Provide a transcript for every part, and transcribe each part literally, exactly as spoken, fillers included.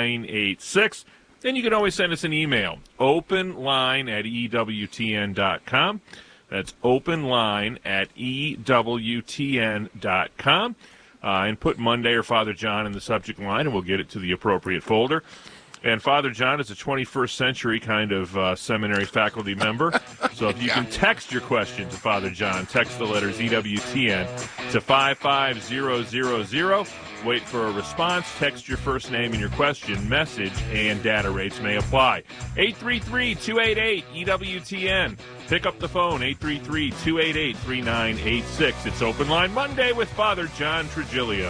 nine eight six. Then you can always send us an email, openline at E W T N dot com. That's openline at E W T N dot com. Uh, and put Monday or Father John in the subject line, and we'll get it to the appropriate folder. And Father John is a twenty-first century kind of uh, seminary faculty member. So if you can text your question to Father John, text the letters E W T N to five five zero zero zero. Wait for a response. Text your first name and your question, message, and data rates may apply. eight three three, two eight eight, E W T N. Pick up the phone, eight three three, two eight eight, three nine eight six. It's Open Line Monday with Father John Trigilio.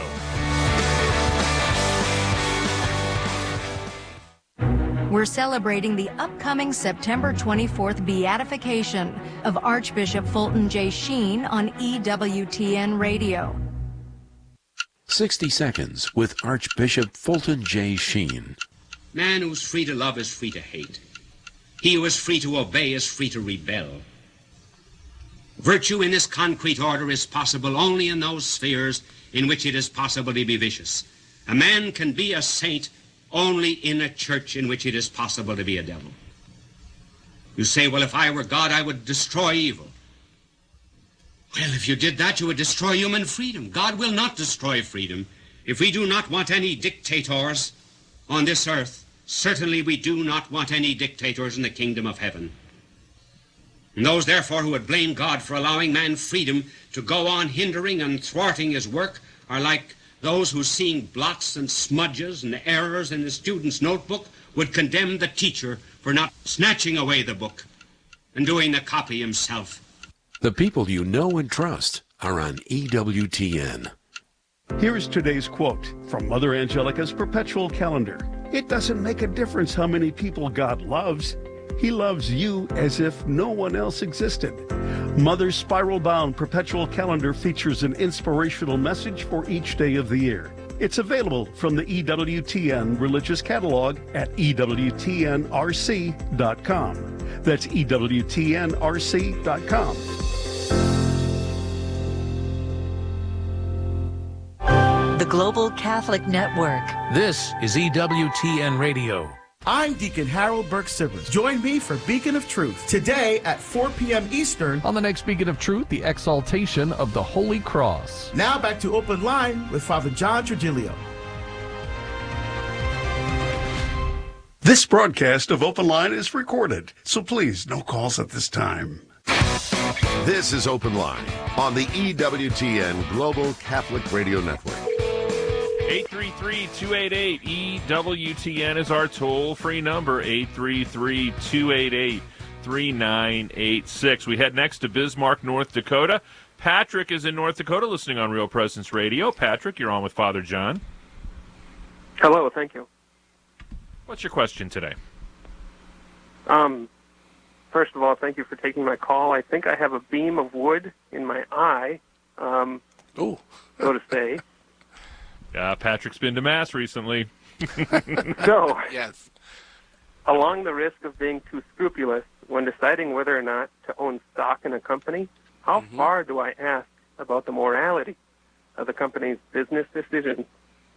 We're celebrating the upcoming September twenty-fourth beatification of Archbishop Fulton J. Sheen on E W T N Radio. sixty seconds with Archbishop Fulton J. Sheen. Man who's free to love is free to hate. He who is free to obey is free to rebel. Virtue in this concrete order is possible only in those spheres in which it is possible to be vicious. A man can be a saint only in a church in which it is possible to be a devil. You say, well, if I were God, I would destroy evil. Well, if you did that, you would destroy human freedom. God will not destroy freedom. If we do not want any dictators on this earth, certainly we do not want any dictators in the kingdom of heaven. And those, therefore, who would blame God for allowing man freedom to go on hindering and thwarting his work are like those who, seeing blots and smudges and errors in the student's notebook, would condemn the teacher for not snatching away the book and doing the copy himself. The people you know and trust are on E W T N. Here's today's quote from Mother Angelica's perpetual calendar. It doesn't make a difference how many people God loves. He loves you as if no one else existed. Mother's spiral-bound perpetual calendar features an inspirational message for each day of the year. It's available from the E W T N Religious Catalog at E W T N R C dot com. That's E W T N R C dot com. The Global Catholic Network. This is E W T N Radio. I'm Deacon Harold Burke Sibley. Join me for Beacon of Truth today at four p.m. Eastern. On the next Beacon of Truth, the exaltation of the Holy Cross. Now back to Open Line with Father John Trigilio. This broadcast of Open Line is recorded, so please, no calls at this time. This is Open Line on the E W T N Global Catholic Radio Network. eight three three, two eight eight, E W T N is our toll-free number, eight three three, two eight eight, three nine eight six. We head next to Bismarck, North Dakota. Patrick is in North Dakota listening on Real Presence Radio. Patrick, you're on with Father John. Hello, thank you. What's your question today? Um, first of all, thank you for taking my call. I think I have a beam of wood in my eye, um, Ooh. so to say. Uh, Patrick's been to Mass recently. So, yes. Along the risk of being too scrupulous when deciding whether or not to own stock in a company, how Mm-hmm. far do I ask about the morality of the company's business decisions?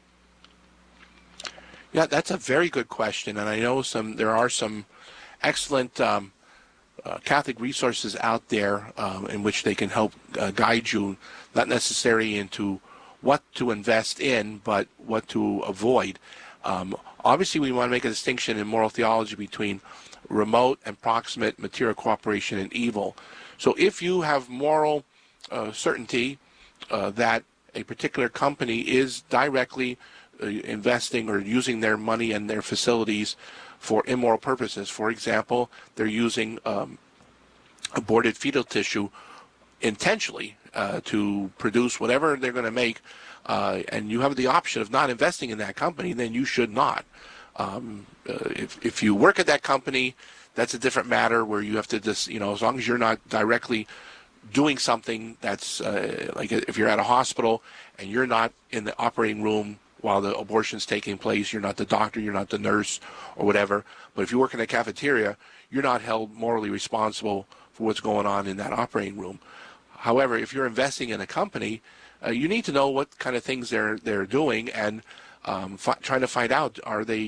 Yeah, that's a very good question, and I know some. There are some excellent um, uh, Catholic resources out there um, in which they can help uh, guide you, not necessarily into what to invest in, but what to avoid. Um, obviously, we want to make a distinction in moral theology between remote and proximate material cooperation and evil. So if you have moral uh, certainty uh, that a particular company is directly uh, investing or using their money and their facilities for immoral purposes, for example, they're using um, aborted fetal tissue intentionally uh, to produce whatever they're going to make, uh, and you have the option of not investing in that company, then you should not. Um, uh, if, if you work at that company, that's a different matter where you have to just, you know, as long as you're not directly doing something that's uh, like if you're at a hospital and you're not in the operating room while the abortion's taking place, you're not the doctor, you're not the nurse or whatever. But if you work in a cafeteria, you're not held morally responsible for what's going on in that operating room. However, if you're investing in a company, uh, you need to know what kind of things they're they're doing and um, fi- trying to find out, are they